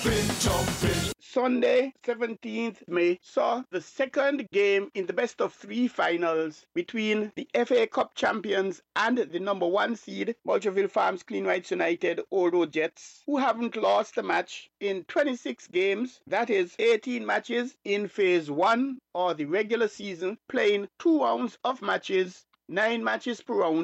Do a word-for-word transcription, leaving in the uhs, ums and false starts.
jumping, jumping. Sunday, seventeenth May, saw the second game in the best of three finals between the F A Cup champions and the number one seed, Bolcherville Farms Clean Whites United Old Road Jets, who haven't lost a match in twenty-six games, that is eighteen matches in phase one or the regular season, playing two rounds of matches, nine matches per round,